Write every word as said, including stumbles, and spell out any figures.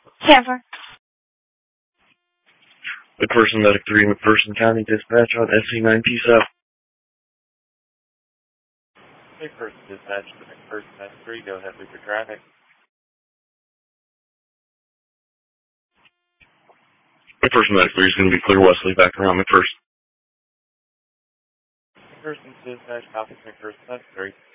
Camper. McPherson Medic three, McPherson County Dispatch on S C nine P south. McPherson Dispatch to McPherson Medic three, go ahead with your traffic. McPherson Medic three is going to be clear Wesley back around McPherson. McPherson Dispatch, copy McPherson Medic three.